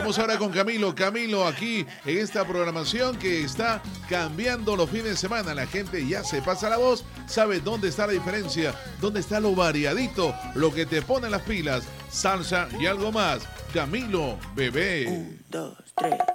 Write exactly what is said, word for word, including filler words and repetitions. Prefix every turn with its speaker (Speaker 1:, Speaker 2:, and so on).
Speaker 1: Vamos ahora con Camilo. Camilo, aquí en esta programación que está cambiando los fines de semana. La gente ya se pasa la voz, sabe dónde está la diferencia, dónde está lo variadito, lo que te pone las pilas, salsa y algo más. Camilo, bebé.
Speaker 2: Un, dos, tres.